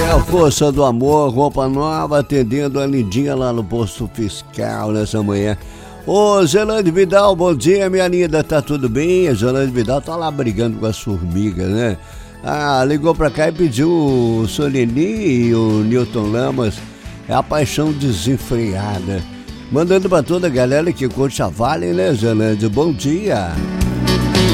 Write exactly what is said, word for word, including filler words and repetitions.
É a força do amor, roupa nova, atendendo a Lindinha lá no posto fiscal nessa manhã. Ô, Zelande Vidal, bom dia, minha linda, tá tudo bem? A Zelande Vidal tá lá brigando com as formigas, né? Ah, ligou pra cá e pediu o Solini e o Newton Lamas, é a paixão desenfreada. Mandando pra toda a galera que curte a Vale, né, Zelande? Bom dia!